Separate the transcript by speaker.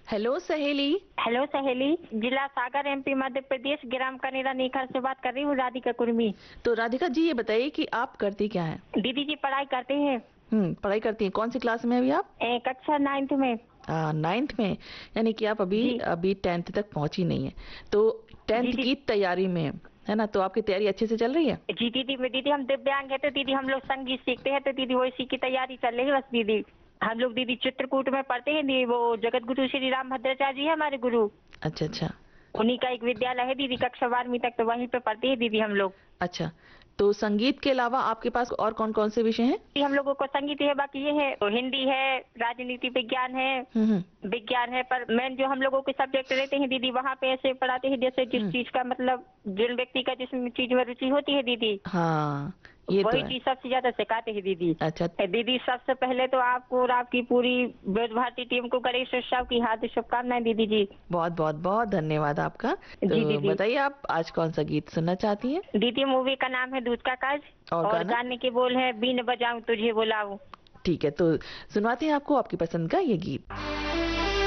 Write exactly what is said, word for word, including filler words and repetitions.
Speaker 1: Hello सहेली।
Speaker 2: Hello सहेली, जिला सागर एमपी मध्य प्रदेश, ग्राम कनेरा नेखर से बात कर रही हूँ, राधिका कुर्मी।
Speaker 1: तो राधिका जी ये बताइए कि आप करती क्या हैं?
Speaker 2: दीदी जी पढ़ाई करते हैं।
Speaker 1: हम्म पढ़ाई करती हैं, कौन सी क्लास में अभी आप?
Speaker 2: ए, कक्षा नाइन्थ में।
Speaker 1: नाइन्थ में, यानी कि आप अभी
Speaker 2: जी
Speaker 1: अभी टेंथ तक पहुंची नहीं है, तो
Speaker 2: जी
Speaker 1: टेंथ
Speaker 2: दी,
Speaker 1: की तैयारी में है है ना? तो आपकी तैयारी अच्छे से चल रही है?
Speaker 2: जी दीदी में दीदी हम दिव्यांग है, तो दीदी हम लोग संगीत सीखते हैं, तो दीदी वो इसी की तैयारी चल रही है बस दीदी। हम लोग दीदी चित्रकूट में पढ़ते हैं दीदी, वो जगत गुरु श्री राम भद्राचार्य जी है हमारे गुरु।
Speaker 1: अच्छा अच्छा।
Speaker 2: उन्हीं का एक विद्यालय है दीदी, कक्षा बारहवीं तक तो वहीं पे पढ़ते हैं दीदी हम लोग।
Speaker 1: अच्छा, तो संगीत के अलावा आपके पास और कौन कौन से विषय हैं?
Speaker 2: जी, हम लोगों को संगीत है, बाकी ये है तो हिंदी है, राजनीति विज्ञान है,
Speaker 1: हम्म हम्म
Speaker 2: विज्ञान है, पर मेन जो हम लोगों के सब्जेक्ट रहते हैं दीदी वहाँ पे ऐसे पढ़ाते हैं जैसे जिस
Speaker 1: हम्म,
Speaker 2: चीज का मतलब जिन व्यक्ति का जिस चीज में रुचि होती है दीदी,
Speaker 1: हाँ ये तो
Speaker 2: वही
Speaker 1: है।
Speaker 2: चीज सबसे ज्यादा सिखाते हैं दीदी।
Speaker 1: अच्छा।
Speaker 2: ए, दीदी सबसे पहले तो आपको और आपकी पूरी ब्रज भारती टीम को गणेश उत्सव की हार्दिक शुभकामनाएं दीदी जी।
Speaker 1: बहुत बहुत बहुत धन्यवाद आपका।
Speaker 2: जी
Speaker 1: तो
Speaker 2: दीदी।
Speaker 1: बताइए आप आज कौन सा गीत सुनना चाहती हैं?
Speaker 2: दीदी मूवी का नाम है दूध का काज,
Speaker 1: और
Speaker 2: और
Speaker 1: गाना?
Speaker 2: गाने के बोल है बीन बजाऊं तुझे बुलाऊं।
Speaker 1: ठीक है, तो सुनवाते हैं आपको आपकी पसंद का ये गीत।